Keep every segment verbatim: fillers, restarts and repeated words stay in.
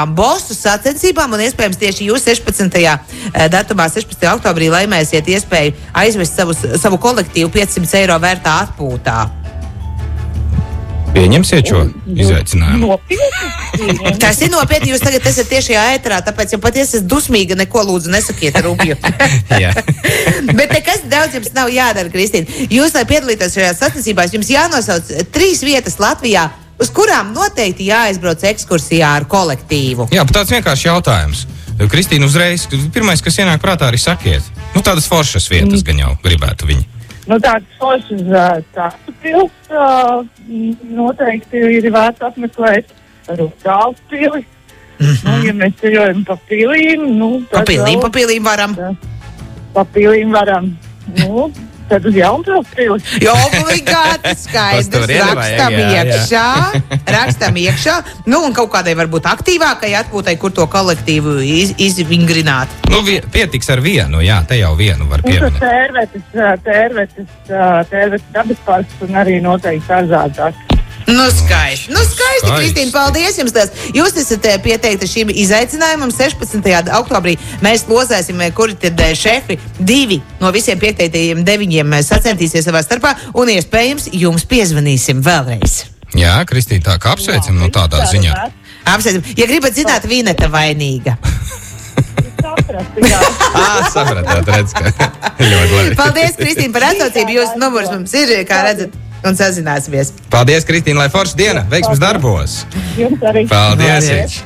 bosu sacensībām, un iespējams tieši jūs sešpadsmitajā datumā, sešpadsmitajā oktobrī laimēsiet iespēju aizvest savu, savu kolektīvu piecsimt eiro vērtā atpūtā. Pieņemsiet šo izaicinājumu? Nopietni. Tas ir nopietni, jūs tagad esat tiešajā ēterā, tāpēc, ja pat esat dusmīga, neko lūdzu nesakiet rubju. Bet nekas daudz jums nav jādara, Kristīna. Jūs, lai piedalītos šajās sacensībās, jums jānosauc trīs vietas Latvijā, uz kurām noteikti jāaizbrauc ekskursijā ar kolektīvu. Jā, bet tāds vienkārši jautājums. Kristīna, uzreiz, pirmais, kas ienāk prātā, arī sakiet. Nu, tādas foršas vietas gan jau gribētu viņi. Nu, tāds foršas Taksu pils uh, noteikti ir vērts apmeklēt Rukāls pili. Mm-hmm. Nu, ja mēs ceļojam pa pilīm, nu... Pa pilīm, pa pilīm varam. Pa pilīm varam. Nu, tad uz Jaunpils pili. Jo, obligāti skaidrs. Rakstam iekšā. Rakstam iekšā. Nu, un kaut kādai varbūt aktīvākai atpūtai, kur to kolektīvu iz, izvingrināt. Nu, vie, pietiks ar vienu, jā, te jau vienu var pieminēt. Un tērvetes, tērvetes, tērvetes dabas parks un arī noteikti arzātās. Nu, skaisti. Nu, skaisti, Kristīna, paldies jums tās. Jūs esat pieteikti šīm izaicinājumam. sešpadsmitajā oktobrī mēs lozēsim, kuri tad šefi divi no visiem pieteiktajiem deviņiem sacensties savā starpā un iespējams jums piezvanīsim vēlreiz. Jā, Kristīna, tā kā apsveicam no tādā ziņā. Apsveicam. Ja gribat zināt, Vineta vainīga. Sapratu, jā. Ā, sapratāt, redz, ka ļoti labi. Paldies, Kristīna, par atsaucību. Jūsu numurs mums ir, kā redzat, un sazināsimies. Paldies, Kristīna, lai forša diena, veiksmes darbos. Jums arī. Paldies.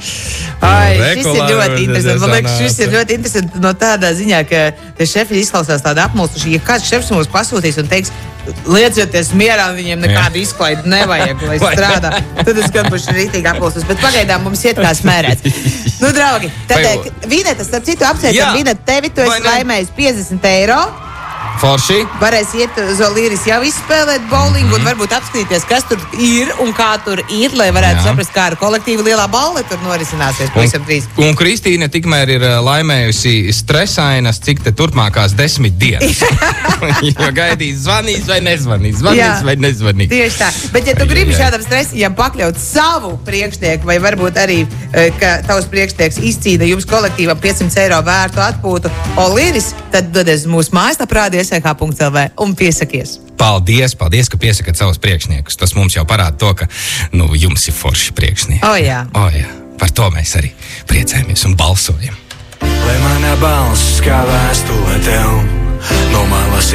Ai, šis ir ļoti interesanti. Man liekas, šis ir ļoti interesanti no tādā ziņā, ka te šefi izklausās tādi apmulsuši. Ja kāds šefs mums pasūtīs un teiks, liecieties mierā, viņiem nekādu izklaidu nevajag, lai strādā, tad es gan būšu rītīgi apmulsus. Bet pagaidām mums iet kā smērēts. Nu, draugi, tad Vineta, starp citu apsveicam, Vineta, tevi tu esi laimējis piecdesmit eiro. Forši. Varēs iet uz Olīris jau izspēlēt bowlingu mm-hmm. un varbūt apskatīties, kas tur ir un kā tur ir, lai varētu Jā. saprast, kā ar kolektīvu lielā balle tur norisināsies. Un, un Kristīna tikmēr ir laimējusi stresainas, cik te turpmākās desmit dienas. Jo gaidīs, zvanīs vai nezvanīs, zvanīs Jā. vai nezvanīs. Tieši tā. Bet ja tu gribi šādam stresiņam pakļaut savu priekšnieku, vai varbūt arī, ka tavs priekšnieks izcīna jums kolektīvam piecsimt eiro vērtu atpūtu Olīris, tad dodies mūsu mājaslapā s k punkts l v un piesakies. Paldies, paldies, ka piesakat savus priekšniekus. Tas mums jau parāda to, ka, nu, jums ir forši priekšnieki. O, jā. O, jā. Par to mēs arī priecājamies un balsojam. Lai mana balss kā vēstule tev no malas